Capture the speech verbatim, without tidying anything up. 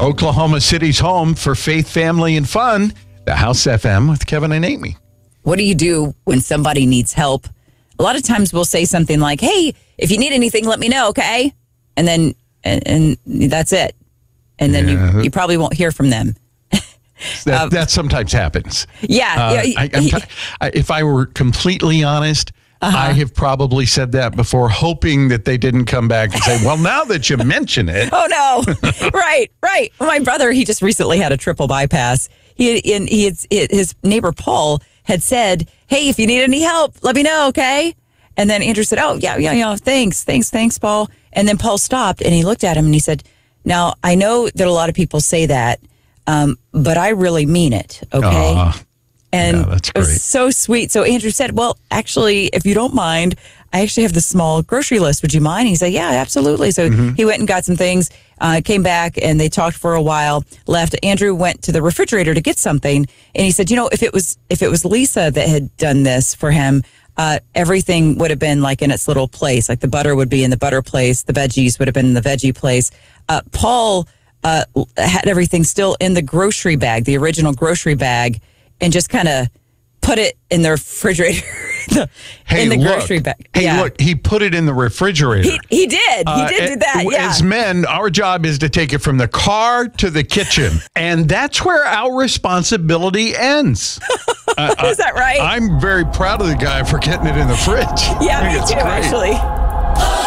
Oklahoma City's home for faith, family, and fun. The House F M with Kevin and Amy. What do you do when somebody needs help? A lot of times we'll say something like, hey, if you need anything, let me know, okay? And then, and, and that's it. And then yeah. you, you probably won't hear from them. That, um, that sometimes happens. Yeah. Uh, yeah I, I'm, I, if I were completely honest, uh-huh. I have probably said that before, hoping that they didn't come back and say, well, now that you mention it. Oh, no. right, right. My brother, he just recently had a triple bypass. He, in, he had, his neighbor, Paul, had said, hey, if you need any help, let me know, okay? And then Andrew said, oh, yeah, yeah, yeah, thanks, thanks, thanks, Paul. And then Paul stopped and he looked at him and he said, now, I know that a lot of people say that, um, but I really mean it, okay? Uh, and yeah, that's great. It was so sweet. So Andrew said, well, actually, if you don't mind, I actually have this small grocery list. Would you mind? He said, yeah, absolutely. So mm-hmm. he went and got some things, uh, came back, and they talked for a while, left. Andrew went to the refrigerator to get something, and he said, you know, if it was if it was Lisa that had done this for him, uh, everything would have been like in its little place. Like the butter would be in the butter place. The veggies would have been in the veggie place. Uh, Paul uh, had everything still in the grocery bag, the original grocery bag, and just kind of put it in the refrigerator. the, hey, in the look, grocery bag. Hey, yeah. look, he put it in the refrigerator. He, he did. He uh, did do that, yeah. As men, our job is to take it from the car to the kitchen. And that's where our responsibility ends. uh, is that right? I'm very proud of the guy for getting it in the fridge. Yeah, me too, great. actually.